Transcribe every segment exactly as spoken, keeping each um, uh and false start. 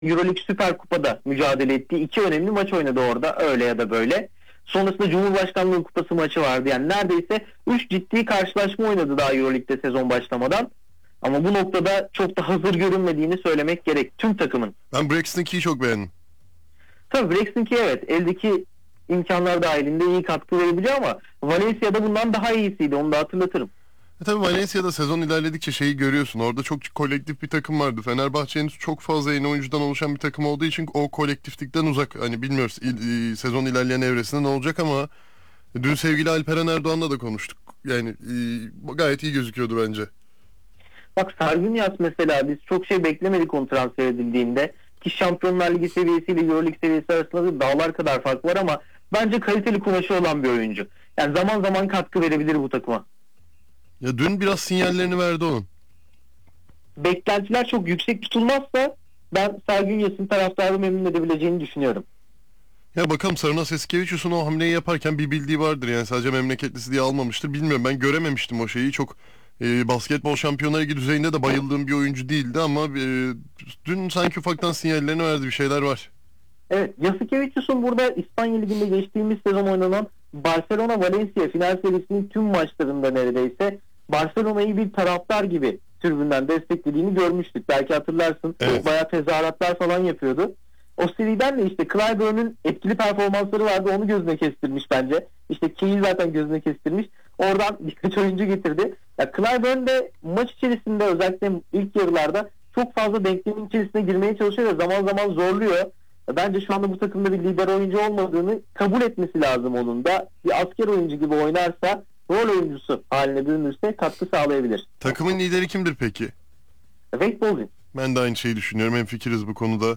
Euroleague Süper Kupa'da mücadele ettiği iki önemli maç oynadı orada, öyle ya da böyle. Sonrasında Cumhurbaşkanlığı Kupası maçı vardı. Yani neredeyse üç ciddi karşılaşma oynadı daha Euroleague'de sezon başlamadan. Ama bu noktada çok da hazır görünmediğini söylemek gerek tüm takımın. Ben Braxton Key'i çok beğendim. Tabii Braxton Key evet eldeki imkanlar dahilinde iyi katkı verebiliyor ama Valencia'da bundan daha iyisiydi, onu da hatırlatırım. E tabii Valencia'da sezon ilerledikçe şeyi görüyorsun. Orada çok kolektif bir takım vardı. Fenerbahçe'nin çok fazla yeni oyuncudan oluşan bir takım olduğu için o kolektiflikten uzak. Hani bilmiyoruz il, sezon ilerleyen evresinde ne olacak ama dün sevgili Alperen Erdoğan'la da konuştuk. Yani e, gayet iyi gözüküyordu bence. Bak Sargunyas mesela, biz çok şey beklemedik onu transfer edildiğinde. Ki Şampiyonlar Ligi seviyesiyle Euroleague seviyesi arasında da dağlar kadar fark var ama bence kaliteli kumaşı olan bir oyuncu. Yani zaman zaman katkı verebilir bu takıma. Ya dün biraz sinyallerini verdi onun. Beklentiler çok yüksek tutulmazsa ben Sargunyas'ın taraftarı memnun edebileceğini düşünüyorum. Ya bakalım Sarunas Eskevicius'un o hamleyi yaparken bir bildiği vardır. Yani sadece memleketlisi diye almamıştır. Bilmiyorum, ben görememiştim o şeyi. Çok e, basketbol Şampiyonlar Ligi düzeyinde de bayıldığım bir oyuncu değildi ama e, dün sanki ufaktan sinyallerini verdi, bir şeyler var. Evet, Yasikevicius'un burada İspanya Ligi'nde geçtiğimiz sezon oynanan Barcelona-Valencia final serisinin tüm maçlarında neredeyse Barcelona'yı bir taraftar gibi tribünden desteklediğini görmüştük. Belki hatırlarsın. Evet. Bayağı tezahüratlar falan yapıyordu. O seriden de işte Clyburn'un etkili performansları vardı. Onu gözüne kestirmiş bence. İşte Key'i zaten gözüne kestirmiş. Oradan birkaç oyuncu getirdi. Ya Clyburn de maç içerisinde özellikle ilk yarılarda çok fazla denklemin içerisine girmeye çalışıyor ve zaman zaman zorluyor. Bence şu anda bu takımda bir lider oyuncu olmadığını kabul etmesi lazım onun da. Bir asker oyuncu gibi oynarsa, rol oyuncusu haline bürünürse katkı sağlayabilir. Takımın lideri kimdir peki? Wade Baldwin. Ben de aynı şeyi düşünüyorum. Hemfikiriz bu konuda.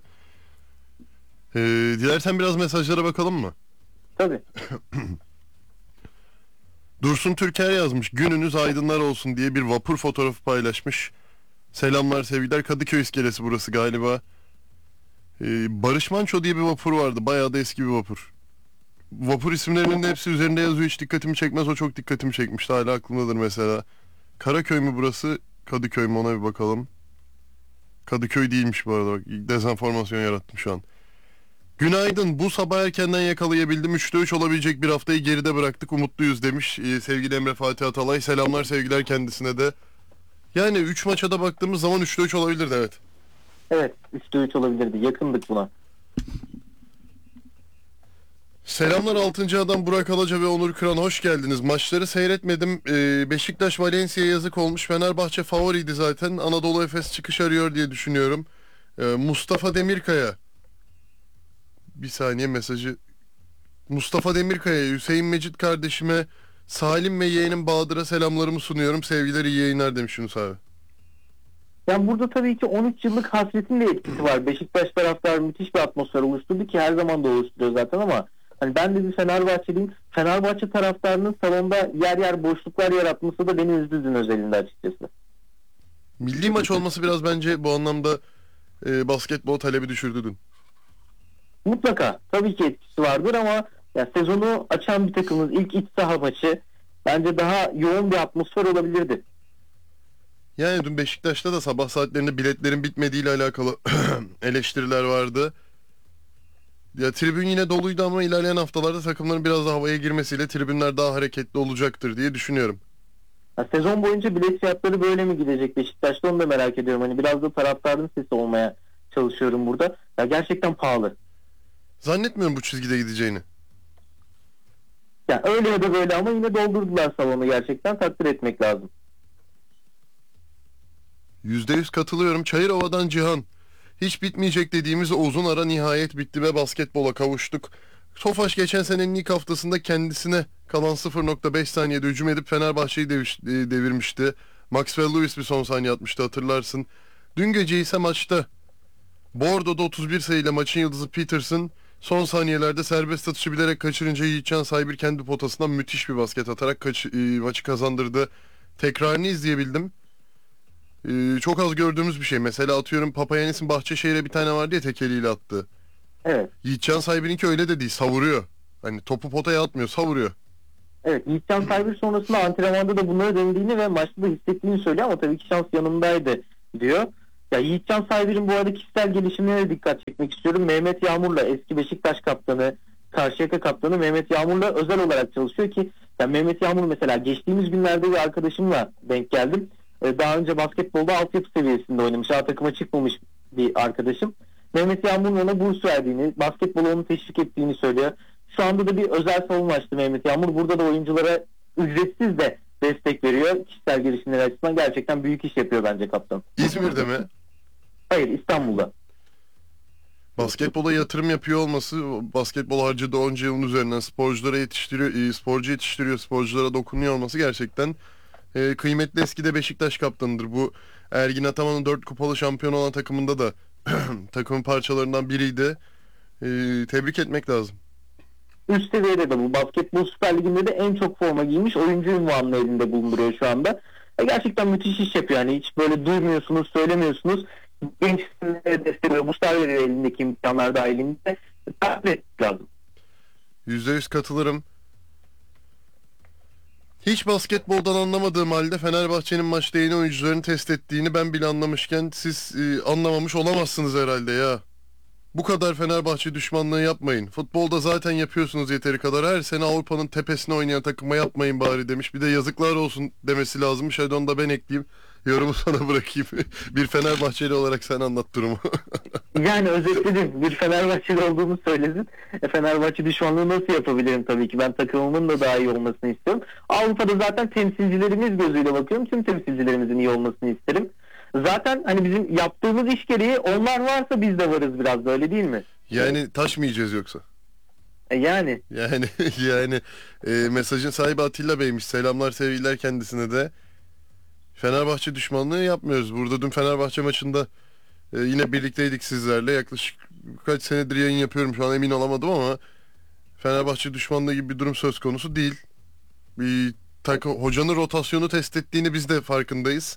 Ee, dilersen biraz mesajlara bakalım mı? Tabii. Dursun Türker yazmış. Gününüz aydınlar olsun diye bir vapur fotoğrafı paylaşmış. Selamlar, sevgiler. Kadıköy iskelesi burası galiba. Ee, Barış Manço diye bir vapur vardı. Bayağı da eski bir vapur. Vapur isimlerinin de hepsi üzerinde yazıyor. Hiç dikkatimi çekmez. O çok dikkatimi çekmişti. Hala aklımdadır mesela. Karaköy mü burası? Kadıköy mü? Ona bir bakalım. Kadıköy değilmiş bu arada. Bak, dezenformasyon yarattım şu an. Günaydın. Bu sabah erkenden yakalayabildim. üçte üç olabilecek bir haftayı geride bıraktık. Umutluyuz demiş ee, sevgili Emre Fatih Atalay. Selamlar, sevgiler kendisine de. Yani üç maça da baktığımız zaman üçte üç olabilirdi, evet. Evet, üçte üç olabilirdi. Yakındık buna. Selamlar altıncı adam Burak Alaca ve Onur Kıran, hoş geldiniz. Maçları seyretmedim. Ee, Beşiktaş Valencia'ya yazık olmuş. Fenerbahçe favoriydi zaten. Anadolu Efes çıkış arıyor diye düşünüyorum. Ee, Mustafa Demirkaya. Bir saniye mesajı. Mustafa Demirkaya, Hüseyin Mecit kardeşime, Salim ve yeğenim Bahadır'a selamlarımı sunuyorum. Sevgiler, iyi yayınlar demiş Yunus abi. Yani burada tabii ki on üç yıllık hasretin de etkisi var. Beşiktaş taraftarı müthiş bir atmosfer oluşturdu ki her zaman da oluşturuyor zaten ama hani ben de bir Fenerbahçeliyim. Fenerbahçe taraftarının salonda yer yer boşluklar yaratması da beni üzdü dün özelinde açıkçası. Milli maç olması biraz bence bu anlamda e, basketbol talebi düşürdü dün. Mutlaka tabii ki etkisi vardır ama ya sezonu açan bir takımın ilk iç saha maçı bence daha yoğun bir atmosfer olabilirdi. Yani dün Beşiktaş'ta da sabah saatlerinde biletlerin bitmediğiyle alakalı eleştiriler vardı. Ya tribün yine doluydu ama ilerleyen haftalarda takımların biraz daha havaya girmesiyle tribünler daha hareketli olacaktır diye düşünüyorum. Ya sezon boyunca bilet fiyatları böyle mi gidecek Beşiktaş'ta, onu da merak ediyorum. Hani biraz da taraftarın sesi olmaya çalışıyorum burada. Ya gerçekten pahalı. Zannetmiyorum bu çizgide gideceğini. Ya öyle ya da böyle ama yine doldurdular salonu, gerçekten takdir etmek lazım. yüzde yüz katılıyorum. Çayırova'dan Cihan. Hiç bitmeyecek dediğimiz o uzun ara nihayet bitti ve basketbola kavuştuk. Tofaş geçen senenin ilk haftasında kendisine kalan sıfır nokta beş saniyede hücum edip Fenerbahçe'yi deviş, e, devirmişti. Maxwell Lewis bir son saniye atmıştı, hatırlarsın. Dün gece ise maçta Bordo'da otuz bir sayıyla maçın yıldızı Peterson son saniyelerde serbest atışı bilerek kaçırınca Yiğitcan Saybir kendi potasından müthiş bir basket atarak kaç, e, maçı kazandırdı. Tekrarını izleyebildim. Ee, çok az gördüğümüz bir şey. Mesela atıyorum Papayannis'in Bahçeşehir'e bir tane vardı ya, tek eliyle attı. Evet. Yiğitcan Saybir'inki öyle de değil. Savuruyor. Hani topu potaya atmıyor, savuruyor. Evet, Yiğitcan Saybir sonrasında antrenmanda da bunları denediğini ve maçta da hissettiğini söylüyor ama tabii ki şans yanımdaydı diyor. Ya Yiğitcan Sayvil'in bu arada kişisel gelişimlerine dikkat çekmek istiyorum. Mehmet Yağmur'la, eski Beşiktaş kaptanı, Karşıyaka kaptanı Mehmet Yağmur'la özel olarak çalışıyor ki ya Mehmet Yağmur mesela geçtiğimiz günlerde bir arkadaşımla denk geldim. Ee, daha önce basketbolda altyapı seviyesinde oynamış, A takıma çıkmamış bir arkadaşım. Mehmet Yağmur'un ona burs verdiğini, basketbolu onu teşvik ettiğini söylüyor. Şu anda da bir özel salon açtı Mehmet Yağmur. Burada da oyunculara ücretsiz de destek veriyor. Kişisel gelişimleri açısından gerçekten büyük iş yapıyor bence kaptan. İzmir'de mi? Hayır, İstanbul'da. Basketbola yatırım yapıyor olması, basketbol harcadığı onca yılın üzerinden sporculara yetiştiriyor, e, sporcu yetiştiriyor, sporculara dokunuyor olması gerçekten e, kıymetli. Eski de Beşiktaş kaptanıdır. Bu Ergin Ataman'ın dört kupalı şampiyon olan takımında da takımın parçalarından biriydi. E, tebrik etmek lazım. Üst seviyede de bu basketbol Süper Ligi'nde de en çok forma giymiş oyuncu ünvanını elinde bulunduruyor şu anda. E, gerçekten müthiş iş yapıyor. Yani hiç böyle duymuyorsunuz, söylemiyorsunuz. Gençlere destek veriyor. Mustafa veriyor elindeki imkanlar dahilinde. Takdir etmek lazım. Yüzde yüz katılırım. Hiç basketboldan anlamadığım halde Fenerbahçe'nin maçta yeni oyuncularını test ettiğini ben bile anlamışken siz e, anlamamış olamazsınız herhalde ya. Bu kadar Fenerbahçe düşmanlığı yapmayın. Futbolda zaten yapıyorsunuz yeteri kadar. Her sene Avrupa'nın tepesine oynayan takıma yapmayın bari demiş. Bir de yazıklar olsun demesi lazımmış. Hadi onu da ben ekleyeyim. Yorumu sana bırakayım. Bir Fenerbahçeli olarak sen anlat durumu. Yani özetledim. Bir Fenerbahçeli olduğumu söyledin. E, Fenerbahçe düşmanlığı nasıl yapabilirim tabii ki. Ben takımımın da daha iyi olmasını istiyorum. Avrupa'da zaten temsilcilerimiz gözüyle bakıyorum. Tüm temsilcilerimizin iyi olmasını isterim. Zaten hani bizim yaptığımız iş gereği onlar varsa biz de varız biraz da, öyle değil mi? Yani taş mı yiyeceğiz yoksa? E yani. Yani yani e, mesajın sahibi Atilla Bey'miş. Selamlar sevgiler kendisine de. Fenerbahçe düşmanlığı yapmıyoruz. Burada dün Fenerbahçe maçında e, yine birlikteydik sizlerle. Yaklaşık kaç senedir yayın yapıyorum. Şu an emin olamadım ama Fenerbahçe düşmanlığı gibi bir durum söz konusu değil. Bir takım hocanın rotasyonu test ettiğini biz de farkındayız.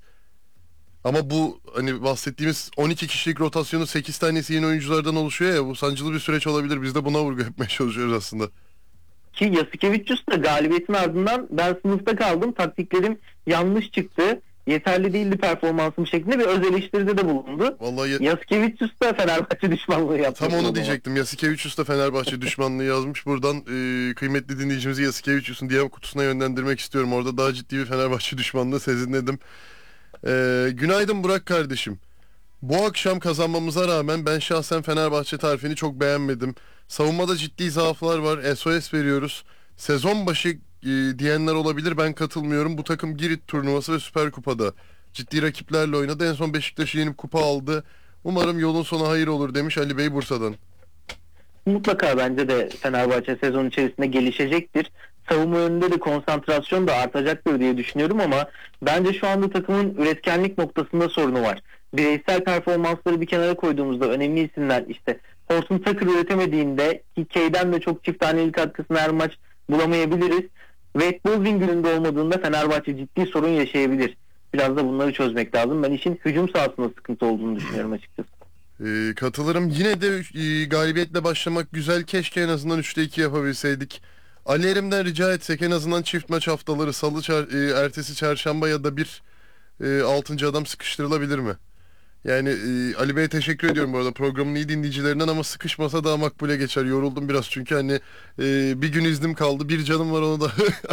Ama bu hani bahsettiğimiz on iki kişilik rotasyonu sekiz tanesi yeni oyunculardan oluşuyor ya, bu sancılı bir süreç olabilir. Biz de buna vurgu yapmaya çalışıyoruz aslında. Ki Yasikevicius da galibiyetin ardından ben sınıfta kaldım, taktiklerim yanlış çıktı, yeterli değildi performansım şeklinde bir öz eleştiride de bulundu. Vallahi ya... Yasikevicius da Fenerbahçe düşmanlığı yaptı. Tam onu diyecektim. Yasikevicius da Fenerbahçe düşmanlığı yazmış. Buradan e, kıymetli dinleyicimizi Yasikevicius'un D M kutusuna yönlendirmek istiyorum. Orada daha ciddi bir Fenerbahçe düşmanlığı sezinledim. E, günaydın Burak kardeşim. Bu akşam kazanmamıza rağmen ben şahsen Fenerbahçe tarifini çok beğenmedim. Savunmada ciddi zaaflar var. S O S veriyoruz. Sezon başı e, diyenler olabilir. Ben katılmıyorum. Bu takım Girit turnuvası ve Süper Kupa'da ciddi rakiplerle oynadı. En son Beşiktaş'ı yenip kupa aldı. Umarım yolun sonu hayır olur demiş Ali Bey Bursa'dan. Mutlaka bence de Fenerbahçe sezon içerisinde gelişecektir. Savunma yönünde de konsantrasyon da artacaktır diye düşünüyorum ama bence şu anda takımın üretkenlik noktasında sorunu var. Bireysel performansları bir kenara koyduğumuzda önemli isimler, işte Horton Tucker üretemediğinde ki K'den de çok çift taneli katkısını her maç bulamayabiliriz. Wade Baldwin gününde olmadığında Fenerbahçe ciddi sorun yaşayabilir. Biraz da bunları çözmek lazım. Ben işin hücum sahasında sıkıntı olduğunu düşünüyorum açıkçası. Ee, katılırım. Yine de e, galibiyetle başlamak güzel. Keşke en azından üçte iki yapabilseydik. Ali Erim'den rica etsek en azından çift maç haftaları salı, çar, e, ertesi çarşamba ya da bir e, altıncı adam sıkıştırılabilir mi? Yani e, Ali Bey'e teşekkür ediyorum bu arada, programın iyi dinleyicilerinden, ama sıkışmasa daha makbule geçer. Yoruldum biraz çünkü hani e, bir gün iznim kaldı. Bir canım var, onu da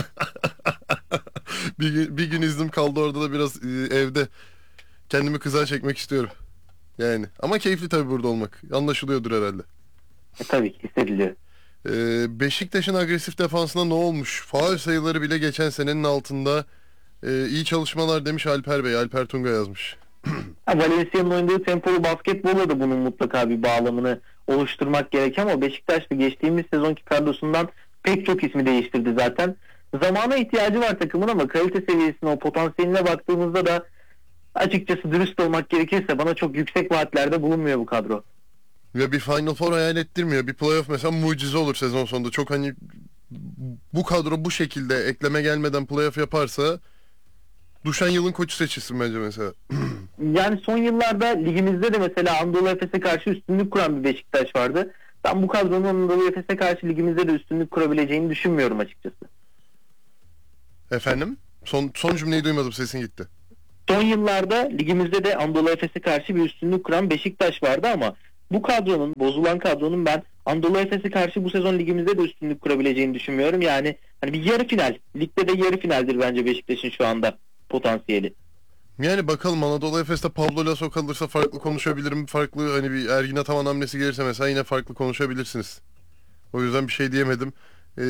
bir, gün- bir gün iznim kaldı, orada da biraz e, evde kendimi kıza çekmek istiyorum. Yani ama keyifli tabii burada olmak. Anlaşılıyordur herhalde. E, tabii ki hissediliyor. Ee, Beşiktaş'ın agresif defansına ne olmuş? Faul sayıları bile geçen senenin altında. Ee, iyi çalışmalar demiş Alper Bey. Alper Tunga yazmış. Ha, Valencia'nın oynadığı tempolu basketbolla da bunun mutlaka bir bağlamını oluşturmak gerek ama Beşiktaş da geçtiğimiz sezonki kadrosundan pek çok ismi değiştirdi zaten. Zamana ihtiyacı var takımın ama kalite seviyesine, o potansiyeline baktığımızda da açıkçası dürüst olmak gerekirse bana çok yüksek vaatlerde bulunmuyor bu kadro. Ve bir Final Four hayal ettirmiyor. Bir playoff mesela mucize olur sezon sonunda. Çok hani bu kadro bu şekilde ekleme gelmeden playoff yaparsa Duşan yılın koçu seçilsin bence mesela. Yani son yıllarda ligimizde de mesela Anadolu Efes'e karşı üstünlük kuran bir Beşiktaş vardı. Ben bu kadronun Anadolu Efes'e karşı ligimizde de üstünlük kurabileceğini düşünmüyorum açıkçası. Efendim? Son son cümleyi duymadım, sesin gitti. Son yıllarda ligimizde de Anadolu Efes'e karşı bir üstünlük kuran Beşiktaş vardı ama bu kadronun, bozulan kadronun ben Anadolu Efes'e karşı bu sezon ligimizde de üstünlük kurabileceğini düşünmüyorum. Yani hani bir yarı final, ligde de yarı finaldir bence Beşiktaş'ın şu anda potansiyeli. Yani bakalım, Anadolu Efes'te Pablo Laso kalırsa farklı konuşabilirim. Farklı, hani bir Ergin Ataman hamlesi gelirse mesela yine farklı konuşabilirsiniz. O yüzden bir şey diyemedim. Ee,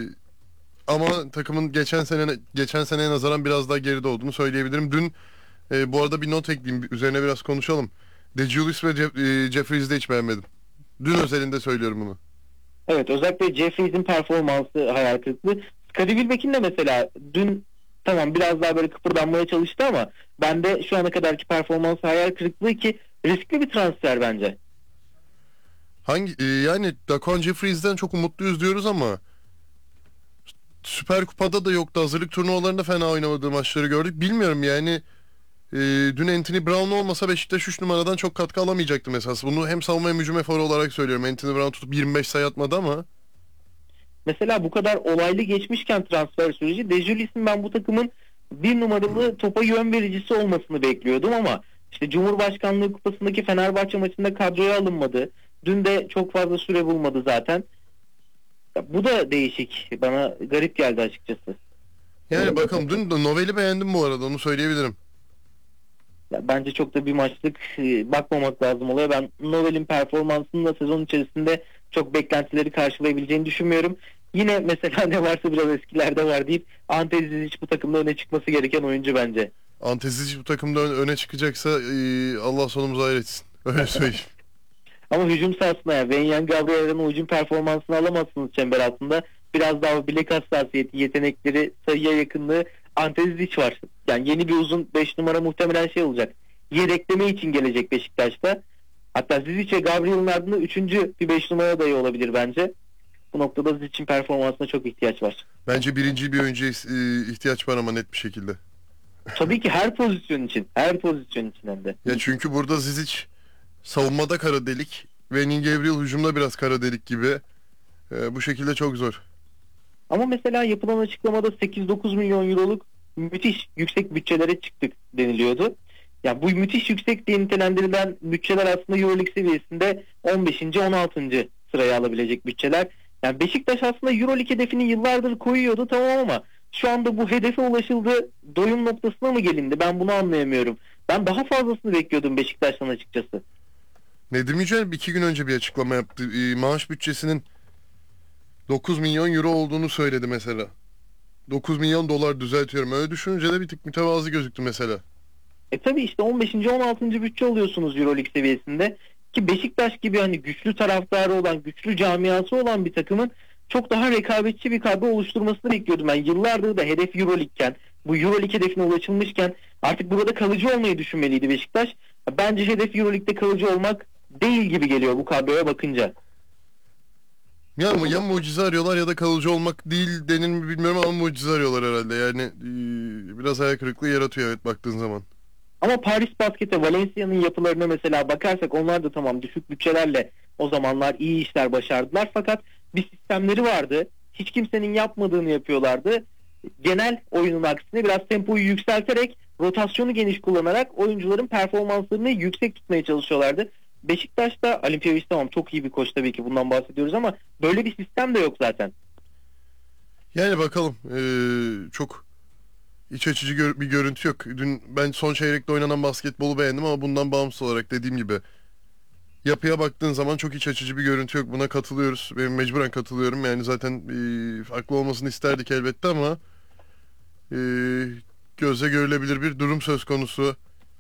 ama takımın geçen sene geçen seneye nazaran biraz daha geride olduğunu söyleyebilirim. Dün e, bu arada bir not ekleyeyim, üzerine biraz konuşalım. DeJulius ve Jeff, e, Jeffries'i de hiç beğenmedim. Dün özelinde söylüyorum bunu. Evet, özellikle Jeffries'in performansı hayal kırıklığı. Scottie Wilbeck'in de mesela dün tamam biraz daha böyle kıpırdanmaya çalıştı ama bende şu ana kadarki performansı hayal kırıklığı ki riskli bir transfer bence. Hangi e, yani Daquan Jeffries'den çok umutluyuz diyoruz ama Süper Kupa'da da yoktu. Hazırlık turnuvalarında fena oynamadığı maçları gördük. Bilmiyorum yani, e, dün Anthony Brown olmasa Beşiktaş üç numaradan çok katkı alamayacaktı mesela. Bunu hem savunma hem hücum eforu olarak söylüyorum. Anthony Brown tutup yirmi beş sayı atmadı ama. Mesela bu kadar olaylı geçmişken transfer süreci, DeJulius'in ben bu takımın bir numaralı topa yön vericisi olmasını bekliyordum ama işte Cumhurbaşkanlığı Kupası'ndaki Fenerbahçe maçında kadroya alınmadı. Dün de çok fazla süre bulmadı zaten. Ya bu da değişik. Bana garip geldi açıkçası. Yani bakalım, dün de Novel'i beğendim bu arada, onu söyleyebilirim. Ya bence çok da bir maçlık e, bakmamak lazım oluyor. Ben Novel'in performansının da sezon içerisinde çok beklentileri karşılayabileceğini düşünmüyorum. Yine mesela ne varsa biraz eskilerde var deyip Ante Zizic bu takımda öne çıkması gereken oyuncu bence. Ante Zizic bu takımda ön- öne çıkacaksa e, Allah sonumuzu hayretsin. Öyle söyleyeyim. Ama hücum sahasında ya Wenyan Gabriel'in hücum performansını alamazsınız çember altında. Biraz daha bilek hassasiyeti, yetenekleri, sayıya yakınlığı Ante Zizic var. Yani yeni bir uzun beş numara muhtemelen şey olacak. Yedekleme için gelecek Beşiktaş'ta. Hatta Zizic ve Gabriel'in ardında üçüncü bir beş numara adayı olabilir bence. Bu noktada Zizic'in performansına çok ihtiyaç var. Bence birinci bir oyuncuya e, ihtiyaç var ama net bir şekilde. Tabii ki her pozisyon için. Her pozisyon için hem de. Ya çünkü burada Zizic savunmada kara delik, ve Nick Gabriel hücumda biraz kara delik gibi. E, bu şekilde çok zor. Ama mesela yapılan açıklamada sekiz dokuz milyon euroluk müthiş yüksek bütçelere çıktık deniliyordu. Ya bu müthiş yüksek diye nitelendirilen bütçeler aslında EuroLeague seviyesinde on beşinci on altıncı sıraya alabilecek bütçeler. Yani Beşiktaş aslında EuroLeague hedefini yıllardır koyuyordu tamam ama şu anda bu hedefe ulaşıldı, doyum noktasına mı gelindi? Ben bunu anlayamıyorum. Ben daha fazlasını bekliyordum Beşiktaş'tan açıkçası. Nedim Yücel iki gün önce bir açıklama yaptı. E, maaş bütçesinin dokuz milyon euro olduğunu söyledi mesela. dokuz milyon dolar, düzeltiyorum. Öyle düşününce de bir tık mütevazı gözüktü mesela. E tabi işte on beşinci on altıncı bütçe oluyorsunuz EuroLeague seviyesinde ki Beşiktaş gibi hani güçlü taraftarı olan, güçlü camiası olan bir takımın çok daha rekabetçi bir kadro oluşturmasını bekliyordum. Ben yıllardır da hedef EuroLeague'ken, bu EuroLeague hedefine ulaşılmışken artık burada kalıcı olmayı düşünmeliydi Beşiktaş. Bence hedef EuroLeague'de kalıcı olmak değil gibi geliyor bu kadroya bakınca. Ya, ama ya mucize arıyorlar ya da kalıcı olmak değil denir mi bilmiyorum ama mucize arıyorlar herhalde. Yani e, biraz hayal kırıklığı yaratıyor evet, baktığın zaman. Ama Paris Basket'e, Valencia'nın yapılarına mesela bakarsak onlar da tamam düşük bütçelerle o zamanlar iyi işler başardılar. Fakat bir sistemleri vardı. Hiç kimsenin yapmadığını yapıyorlardı. Genel oyunun aksine biraz tempoyu yükselterek, rotasyonu geniş kullanarak oyuncuların performanslarını yüksek tutmaya çalışıyorlardı. Beşiktaş'ta Ali Piyaviç tamam çok iyi bir koç tabii ki bundan bahsediyoruz ama böyle bir sistem de yok zaten. Yani bakalım, ee, çok iç açıcı gör- bir görüntü yok. Dün ben son çeyrekte oynanan basketbolu beğendim ama bundan bağımsız olarak dediğim gibi yapıya baktığın zaman çok iç açıcı bir görüntü yok. Buna katılıyoruz. Ben mecburen katılıyorum. Yani zaten ee, haklı olmasını isterdik elbette ama ee, gözle görülebilir bir durum söz konusu.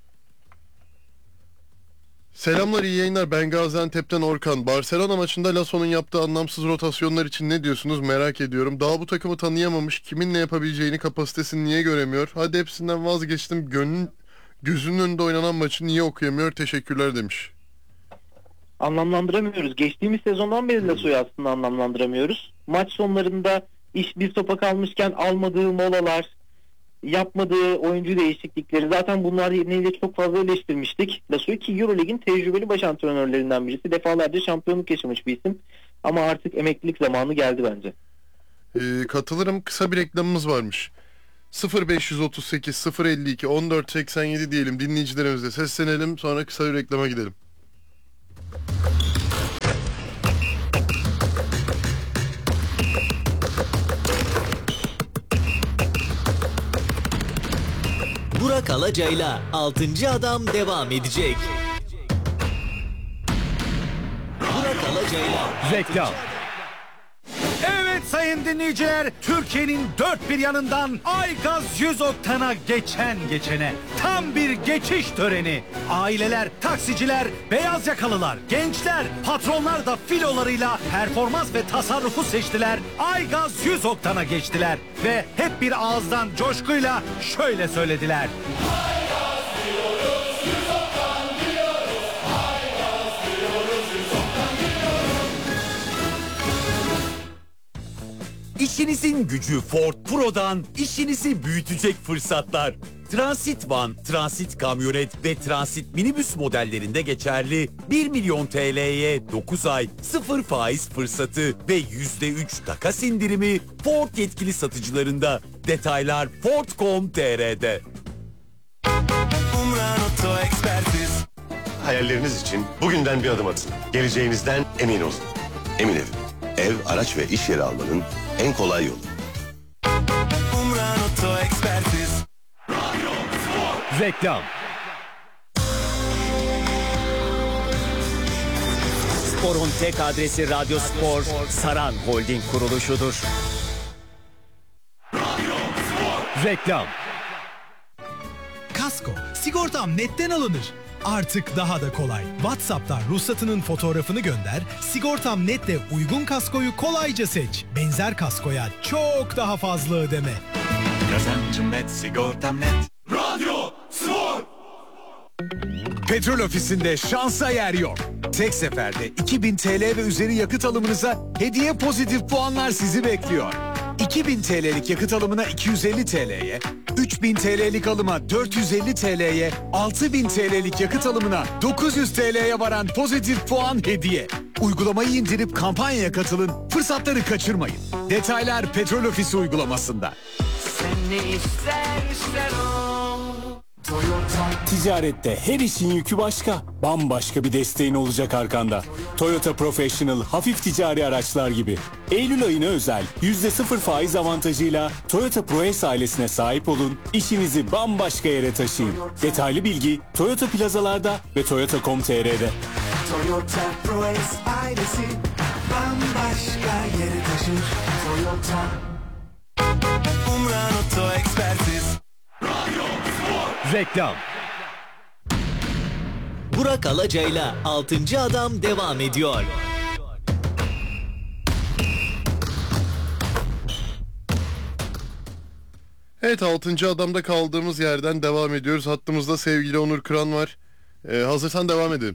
Selamlar, iyi yayınlar. Ben Gaziantep'ten Orkan. Barcelona maçında Lasso'nun yaptığı anlamsız rotasyonlar için ne diyorsunuz merak ediyorum. Daha bu takımı tanıyamamış, kimin ne yapabileceğini, kapasitesini niye göremiyor? Hadi hepsinden vazgeçtim. Gönlün, gözünün önünde oynanan maçı niye okuyamıyor? Teşekkürler demiş. Anlamlandıramıyoruz. Geçtiğimiz sezondan beri Lasso'yu aslında anlamlandıramıyoruz. Maç sonlarında iş bir topa kalmışken almadığı molalar, yapmadığı oyuncu değişiklikleri zaten bunlar nedeniyle çok fazla eleştirmiştik. Lasso'yu ki EuroLeague'in tecrübeli baş antrenörlerinden birisi. Defalarca şampiyonluk yaşamış bir isim. Ama artık emeklilik zamanı geldi bence. Ee, katılırım. Kısa bir reklamımız varmış. sıfır beş otuz sekiz sıfır elli iki on dört seksen yedi diyelim, dinleyicilerimize seslenelim, sonra kısa bir reklama gidelim. Burak Alaca'yla Altıncı Adam devam edecek. Burak Alaca'yla Reklam. Evet sayın dinleyiciler, Türkiye'nin dört bir yanından Aygaz yüz oktana geçen geçene tam bir geçiş töreni. Aileler, taksiciler, beyaz yakalılar, gençler, patronlar da filolarıyla performans ve tasarrufu seçtiler. Aygaz yüz oktana geçtiler ve hep bir ağızdan coşkuyla şöyle söylediler. İşinizin gücü Ford Pro'dan işinizi büyütecek fırsatlar. Transit van, transit kamyonet ve transit minibüs modellerinde geçerli bir milyon T L'ye dokuz ay sıfır faiz fırsatı ve yüzde üç takas indirimi Ford yetkili satıcılarında. Detaylar Ford nokta com nokta T R'de. Umran Oto Ekspertiz. Hayalleriniz için bugünden bir adım atın. Geleceğinizden emin olun. Emin Ev. Ev, araç ve iş yeri almanın en kolay yolu. Umran Oto Ekspertiz. Reklam. Spor'un tek adresi Radyo Spor, Saran Holding kuruluşudur. Reklam. Kasko, sigortam netten alınır. Artık daha da kolay. WhatsApp'tan ruhsatının fotoğrafını gönder, Sigortam Net'te uygun kaskoyu kolayca seç. Benzer kaskoya çok daha fazla ödeme. Kazancım net, sigortam net. Radyo Spor. Petrol Ofisi'nde şansa yer yok. Tek seferde iki bin T L ve üzeri yakıt alımınıza hediye pozitif puanlar sizi bekliyor. iki bin T L'lik yakıt alımına iki yüz elli T L'ye, üç bin T L'lik alıma dört yüz elli T L'ye, altı bin T L'lik yakıt alımına dokuz yüz T L'ye varan pozitif puan hediye. Uygulamayı indirip kampanyaya katılın, fırsatları kaçırmayın. Detaylar Petrol Ofisi uygulamasında. Sen ne ister ister o. Ticarette her işin yükü başka. Bambaşka bir desteğin olacak arkanda. Toyota Professional hafif ticari araçlar gibi. Eylül ayına özel yüzde sıfır faiz avantajıyla Toyota ProAce ailesine sahip olun. İşinizi bambaşka yere taşıyın. Detaylı bilgi Toyota plazalarda ve Toyota nokta com nokta T R'de. Toyota ProAce ailesi bambaşka yere taşır. Toyota. Umran Oto Ekspertiz. Reklam. Burak Alaca'yla Altıncı Adam devam ediyor. Evet, altıncı adamda kaldığımız yerden devam ediyoruz. Hattımızda sevgili Onur Kıran var. Ee, hazırsan devam edelim.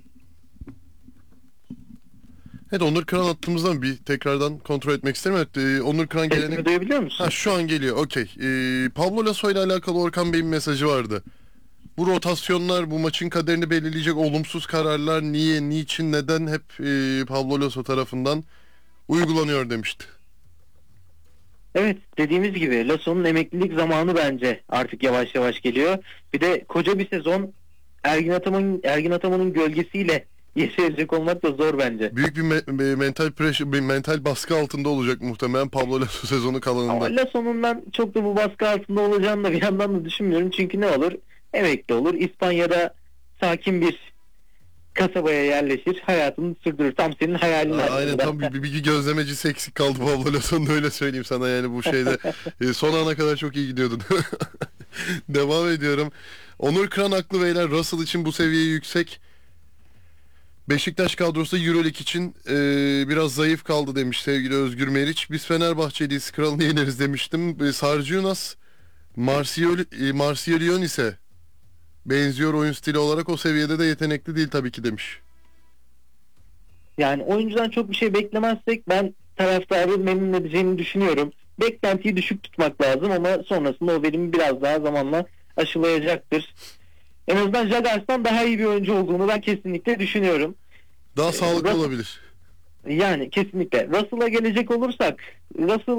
Evet, Onur Kıran hattımızdan, bir tekrardan kontrol etmek isterim. Evet, e, Onur Kıran gelene... Sesimi duyabiliyor musun? Ha, şu an geliyor, okey. Ee, Pablo Laso ile alakalı Orkan Bey'in mesajı vardı. Bu rotasyonlar bu maçın kaderini belirleyecek olumsuz kararlar niye, niçin, neden hep e, Pablo Laso tarafından uygulanıyor demişti. Evet, dediğimiz gibi Lasso'nun emeklilik zamanı bence artık yavaş yavaş geliyor. Bir de koca bir sezon Ergin Ataman'ın Ergin Ataman'ın gölgesiyle yaşayacak olmak da zor bence. Büyük bir me- mental pressure, bir mental baskı altında olacak muhtemelen Pablo Laso sezonu kalanında. Ama Lasso'nun ben çok da bu baskı altında olacağını da bir yandan da düşünmüyorum. Çünkü ne olur? Emekli olur. İspanya'da sakin bir kasabaya yerleşir. Hayatını sürdürür. Tam senin hayalin. Aa, aynen, aslında. tam bir, bir, bir gözlemecisi eksik kaldı Pablo Lasso'nun, öyle söyleyeyim sana yani bu şeyde. e, son ana kadar çok iyi gidiyordun. Devam ediyorum. Onur Kıran haklı beyler, Russell için bu seviye yüksek. Beşiktaş kadrosu Euroleague için e, biraz zayıf kaldı demiş sevgili Özgür Meriç. Biz Fenerbahçeliyiz, kralını yeneriz demiştim. E, Sarciunas Marsiol- e, Marsilionis'e benziyor oyun stili olarak, o seviyede de yetenekli değil tabii ki demiş. Yani oyuncudan çok bir şey beklemezsek ben taraftarı memnun edeceğini düşünüyorum. Beklentiyi düşük tutmak lazım ama sonrasında o verimi biraz daha zamanla aşılayacaktır. En azından Jagars'tan daha iyi bir oyuncu olduğunu ben kesinlikle düşünüyorum. Daha sağlıklı Russell, olabilir. Yani kesinlikle. Russell'a gelecek olursak, Russell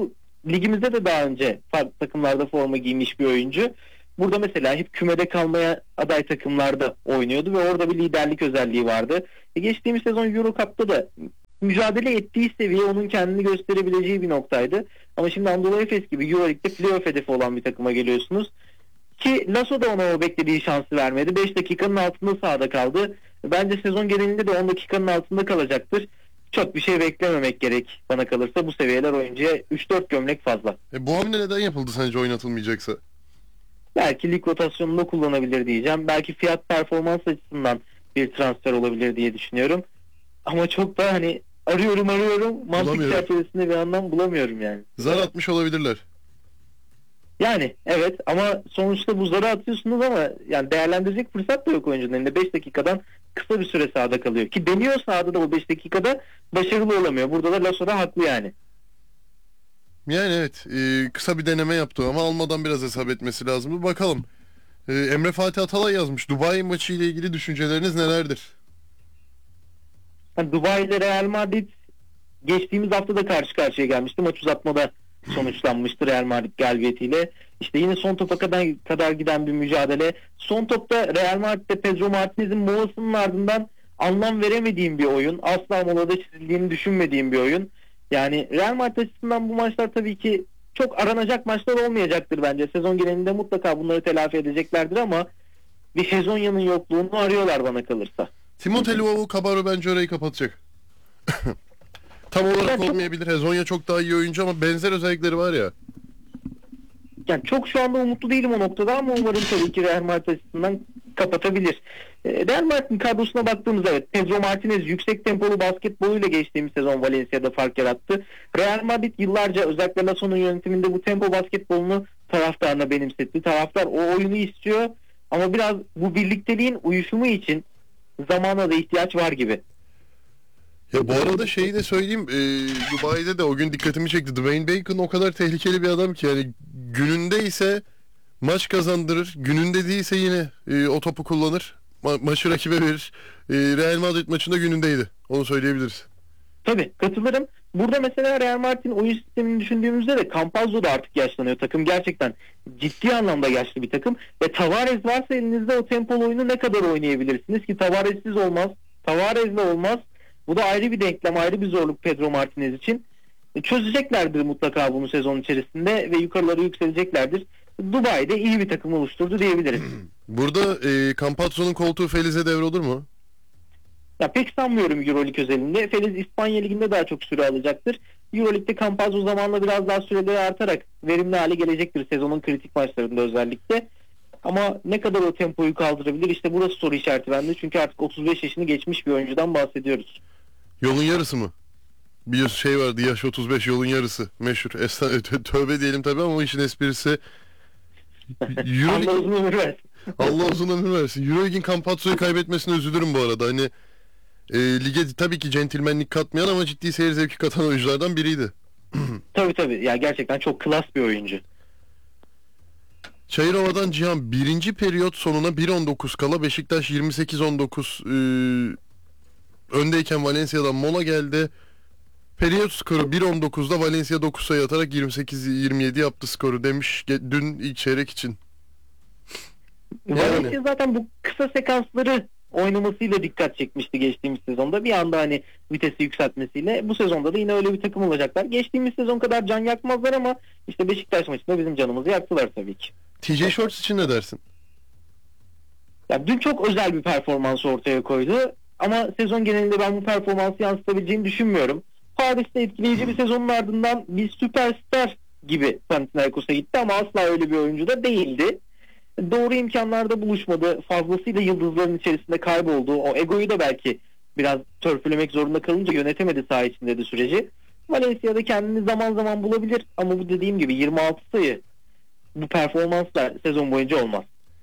ligimizde de daha önce farklı takımlarda forma giymiş bir oyuncu. Burada mesela hep kümede kalmaya aday takımlarda oynuyordu ve orada bir liderlik özelliği vardı. E geçtiğimiz sezon Euro Cup'ta da mücadele ettiği seviye onun kendini gösterebileceği bir noktaydı. Ama şimdi Anadolu Efes gibi Euroleague'de playoff hedefi olan bir takıma geliyorsunuz. Ki Lasso da ona o beklediği şansı vermedi. beş dakikanın altında sahada kaldı. Bence sezon genelinde de on dakikanın altında kalacaktır. Çok bir şey beklememek gerek bana kalırsa bu seviyeler oyuncuya üç dört gömlek fazla. E, bu hamle neden yapıldı sence oynatılmayacaksa? Belki lig rotasyonunda kullanabilir diyeceğim. Belki fiyat performans açısından bir transfer olabilir diye düşünüyorum. Ama çok da hani arıyorum arıyorum mantık çerçevesinde bir anlam bulamıyorum yani. Zar atmış olabilirler. Yani evet ama sonuçta bu zarı atıyorsunuz ama yani değerlendirecek fırsat da yok oyuncunun elinde. beş dakikadan kısa bir süre sahada kalıyor. Ki deniyor sahada da o beş dakikada başarılı olamıyor. Burada da Lasso'da haklı yani. Yani evet e, kısa bir deneme yaptı ama almadan biraz hesap etmesi lazımdı. Bakalım. E, Emre Fatih Atalay yazmış. Dubai maçı ile ilgili düşünceleriniz nelerdir? Yani Dubai ile Real Madrid geçtiğimiz hafta da karşı karşıya gelmişti. Maç uzatmada sonuçlanmıştı Real Madrid galibiyetiyle. İşte yine son topa kadar, kadar giden bir mücadele. Son topta Real Madrid'de Pedro Martinez'in molasının ardından anlam veremediğim bir oyun. Asla molada çizildiğini düşünmediğim bir oyun. Yani Real Madrid açısından bu maçlar tabii ki çok aranacak maçlar olmayacaktır bence. Sezon genelinde mutlaka bunları telafi edeceklerdir ama bir Hezonya'nın yokluğunu arıyorlar bana kalırsa. Timothée Luavu Cabarro bence orayı kapatacak. Tam olarak yani olmayabilir. Hezonya çok daha iyi oyuncu ama benzer özellikleri var ya. Yani çok şu anda umutlu değilim o noktada ama umarım tabii ki Real Madrid açısından kapatabilir. E, Real Madrid'in kadrosuna baktığımızda evet Pedro Martinez yüksek tempolu basketboluyla geçtiğimiz sezon Valencia'da fark yarattı. Real Madrid yıllarca özellikle Lasso'nun yönetiminde bu tempo basketbolunu taraftarına benimsetti. Taraftar o oyunu istiyor ama biraz bu birlikteliğin uyuşumu için zamana da ihtiyaç var gibi. Ya bu arada şeyi de söyleyeyim, e, Dubai'de de o gün dikkatimi çekti. Dwayne Bacon o kadar tehlikeli bir adam ki yani gününde ise maç kazandırır, gününde değilse yine e, o topu kullanır, ma- maçı rakibe verir. E, Real Madrid maçında günündeydi, onu söyleyebiliriz. Tabii katılırım. Burada mesela Real Madrid'in oyun sistemini düşündüğümüzde de Campazzo da artık yaşlanıyor. Takım gerçekten ciddi anlamda yaşlı bir takım. Ve Tavares varsa elinizde o tempolu oyunu ne kadar oynayabilirsiniz ki Tavares'siz olmaz, Tavares'le olmaz. Bu da ayrı bir denklem, ayrı bir zorluk Pedro Martinez için. E, çözeceklerdir mutlaka bunu sezon içerisinde ve yukarılara yükseleceklerdir. Dubai'de iyi bir takım oluşturdu diyebiliriz. Burada e, Campazzo'nun koltuğu Feliz'e devrolur mu? Ya pek sanmıyorum Euroleague özelinde. Feliz İspanya Ligi'nde daha çok süre alacaktır. Euroleague'de Campazzo zamanla biraz daha süreleri artarak verimli hale gelecektir sezonun kritik maçlarında özellikle. Ama ne kadar o tempoyu kaldırabilir işte burası soru işareti bende. Çünkü artık otuz beş yaşını geçmiş bir oyuncudan bahsediyoruz. Yolun yarısı mı? Bir şey vardı, yaş otuz beş yolun yarısı. Meşhur. Esna, tövbe diyelim tabii ama o işin esprisi. Allah uzun ömür versin. Allah uzun ömür versin. Euroleague'in Campazzo'yu kaybetmesine üzülürüm bu arada. Hani e, lige tabii ki centilmenlik katmayan ama ciddi seyir zevki katan oyunculardan biriydi. Tabii tabii. Ya gerçekten çok klas bir oyuncu. Çayırova'dan Cihan, birinci periyot sonuna bir on dokuz kala Beşiktaş yirmi sekiz on dokuz e, öndeyken Valencia'dan mola geldi. Periyot skoru bir on dokuzda Valencia dokuz sayı atarak yirmi sekiz yirmi yedi yaptı skoru demiş dün ilk çeyrek için. Valencia yani zaten bu kısa sekansları oynamasıyla dikkat çekmişti geçtiğimiz sezonda. Bir anda hani vitesi yükseltmesiyle. Bu sezonda da yine öyle bir takım olacaklar. Geçtiğimiz sezon kadar can yakmazlar ama işte Beşiktaş maçında bizim canımızı yaktılar tabii ki. T J Shorts için ne dersin? Ya dün çok özel bir performans ortaya koydu. Ama sezon genelinde ben bu performansı yansıtabileceğini düşünmüyorum. Paris'te etkileyici bir sezonun ardından bir süperstar gibi Panathinaikos'a gitti ama asla öyle bir oyuncu da değildi. Doğru imkanlarda buluşmadı. Fazlasıyla yıldızların içerisinde kayboldu. O egoyu da belki biraz törpülemek zorunda kalınca yönetemedi saha içinde de süreci. Valencia'da kendini zaman zaman bulabilir ama bu dediğim gibi yirmi altı sayı bu performansla sezon boyunca olmaz.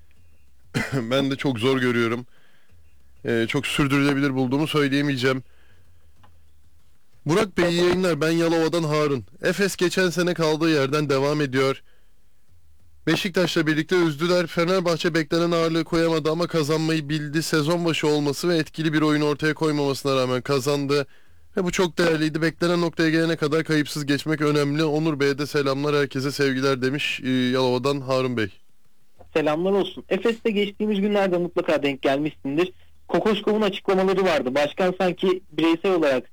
Ben de çok zor görüyorum. Ee, çok sürdürülebilir bulduğumu söyleyemeyeceğim. Burak Bey iyi yayınlar. Ben Yalova'dan Harun. Efes geçen sene kaldığı yerden devam ediyor. Beşiktaş'la birlikte üzdüler. Fenerbahçe beklenen ağırlığı koyamadı ama kazanmayı bildi. Sezon başı olması ve etkili bir oyun ortaya koymamasına rağmen kazandı. Ve bu çok değerliydi. Beklenen noktaya gelene kadar kayıpsız geçmek önemli. Onur Bey'e de selamlar, herkese sevgiler demiş ee, Yalova'dan Harun Bey. Selamlar olsun. Efes'te geçtiğimiz günlerde mutlaka denk gelmişsindir. Kokoşkov'un açıklamaları vardı. Başkan sanki bireysel olarak